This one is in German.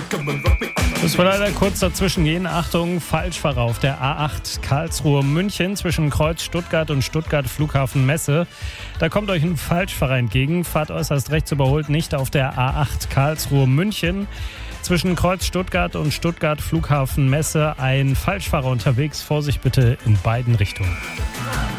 Das war leider kurz dazwischen gehen. Achtung, Falschfahrer auf der A8 Karlsruhe-München zwischen Kreuz Stuttgart und Stuttgart Flughafen Messe. Da kommt euch ein Falschfahrer entgegen. Fahrt äußerst rechts überholt nicht auf der A8 Karlsruhe-München. Zwischen Kreuz Stuttgart und Stuttgart Flughafen Messe ein Falschfahrer unterwegs. Vorsicht bitte in beiden Richtungen.